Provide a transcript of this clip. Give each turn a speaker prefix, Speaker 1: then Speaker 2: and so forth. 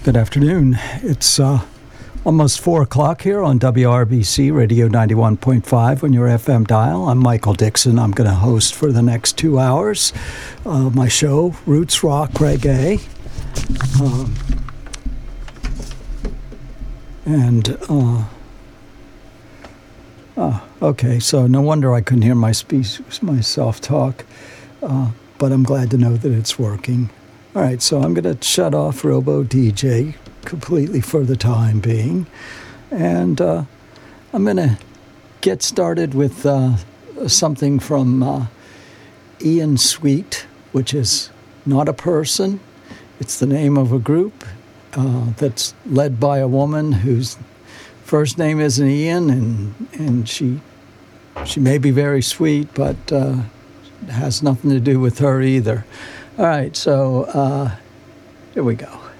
Speaker 1: Good afternoon. It's almost 4 o'clock here on WRBC Radio 91.5 on your FM dial. I'm Michael Dixon. I'm going to host for the next 2 hours my show, Roots Rock Reggae. Okay, so no wonder I couldn't hear myself talk, but I'm glad to know that it's working. All right, so I'm going to shut off Robo DJ completely for the time being, and I'm going to get started with something from Ian Sweet, which is not a person. It's the name of a group that's led by a woman whose first name isn't Ian, and she may be very sweet, but has nothing to do with her either. All right, so here we go.